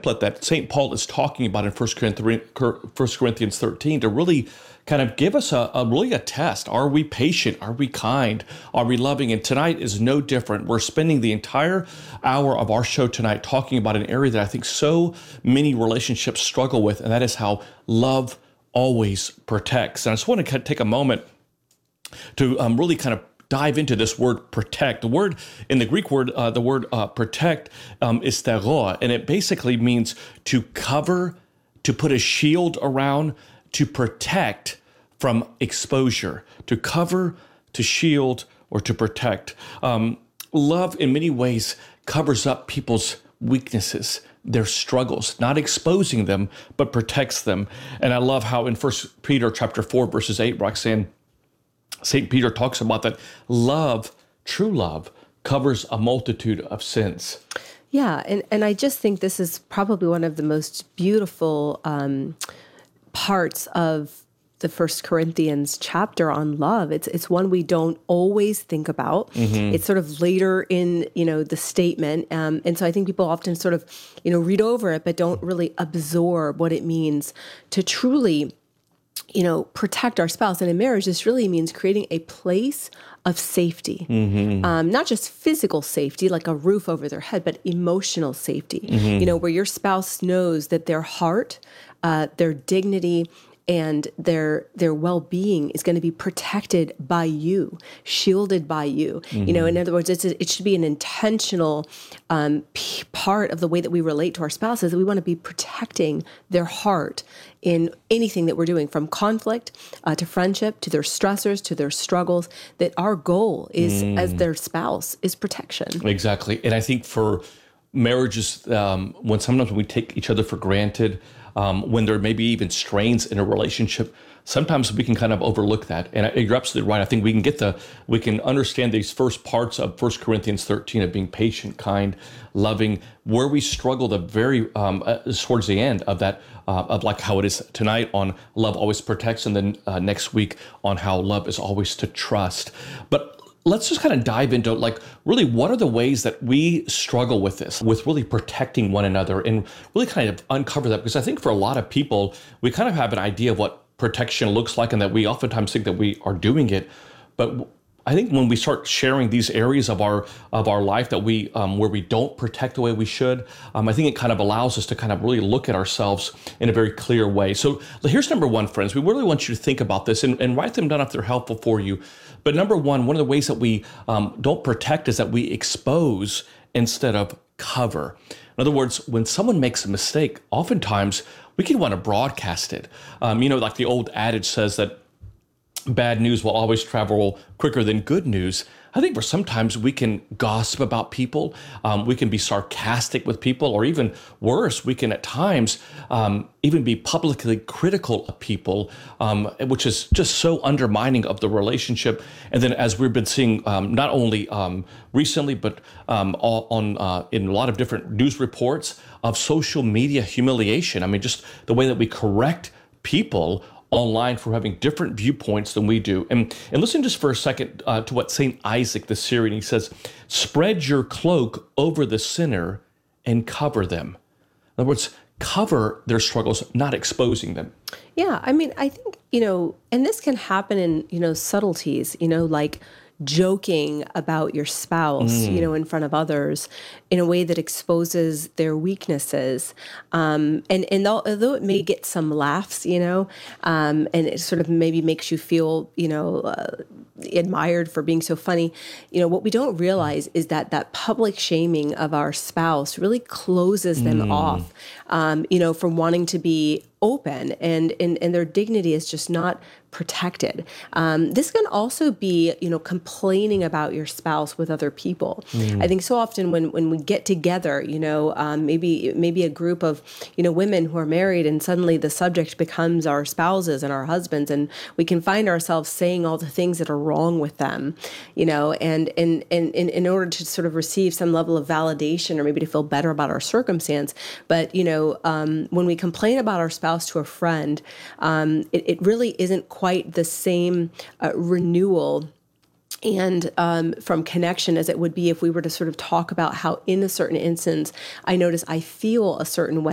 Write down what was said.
template that St. Paul is talking about in 1 Corinthians 13 to really kind of give us a test. Are we patient? Are we kind? Are we loving? And tonight is no different. We're spending the entire hour of our show tonight talking about an area that I think so many relationships struggle with, and that is how love always protects. And I just want to take a moment to really kind of dive into this word protect. The word in the Greek word, protect is thero, and it basically means to cover, to put a shield around, to protect from exposure, to cover, to shield, or to protect. Love in many ways covers up people's weaknesses, their struggles, not exposing them, but protects them. And I love how in 1 Peter chapter 4, verses 8, Roxanne, St. Peter talks about that love, true love, covers a multitude of sins. Yeah, and I just think this is probably one of the most beautiful parts of the First Corinthians chapter on love. It's one we don't always think about. Mm-hmm. It's sort of later in, the statement. And so I think people often sort of, read over it, but don't really absorb what it means to truly protect our spouse. And in marriage, this really means creating a place of safety, mm-hmm. Not just physical safety, like a roof over their head, but emotional safety, mm-hmm. Where your spouse knows that their heart, their dignity, and their well-being is going to be protected by you, shielded by you. Mm-hmm. In other words, it should be an intentional part of the way that we relate to our spouses, that we want to be protecting their heart in anything that we're doing, from conflict to friendship, to their stressors, to their struggles, that our goal is, as their spouse, is protection. Exactly. And I think for marriages, when sometimes we take each other for granted, when there may be even strains in a relationship, sometimes we can kind of overlook that. And you're absolutely right. I think we can understand these first parts of 1 Corinthians 13 of being patient, kind, loving, where we struggle the very towards the end of that, of like how it is tonight on love always protects, and then next week on how love is always to trust. But let's just kind of dive into really what are the ways that we struggle with this, with really protecting one another, and really kind of uncover that, because I think for a lot of people, we kind of have an idea of what protection looks like, and that we oftentimes think that we are doing it. But I think when we start sharing these areas of our life that we where we don't protect the way we should, I think it kind of allows us to kind of really look at ourselves in a very clear way. So here's number one, friends. We really want you to think about this and write them down if they're helpful for you. But number one of the ways that we don't protect is that we expose instead of cover. In other words, when someone makes a mistake, oftentimes we can want to broadcast it. Like the old adage says that bad news will always travel quicker than good news. I think for sometimes we can gossip about people, we can be sarcastic with people, or even worse, we can at times even be publicly critical of people, which is just so undermining of the relationship. And then, as we've been seeing not only recently, but in a lot of different news reports of social media humiliation. I mean, just the way that we correct people online for having different viewpoints than we do. And listen just for a second to what St. Isaac the Syrian, he says, spread your cloak over the sinner and cover them. In other words, cover their struggles, not exposing them. Yeah, I mean, I think, and this can happen in, subtleties, like joking about your spouse, in front of others in a way that exposes their weaknesses. And although it may get some laughs, and it sort of maybe makes you feel, admired for being so funny, what we don't realize is that public shaming of our spouse really closes them off, from wanting to be open, and their dignity is just not protected. This can also be, complaining about your spouse with other people. I think so often when we get together, maybe a group of, women who are married, and suddenly the subject becomes our spouses and our husbands, and we can find ourselves saying all the things that are wrong with them, and in order to sort of receive some level of validation, or maybe to feel better about our circumstance. But, when we complain about our spouse to a friend, it really isn't quite the same renewal and from connection as it would be if we were to sort of talk about how in a certain instance, I notice I feel a certain way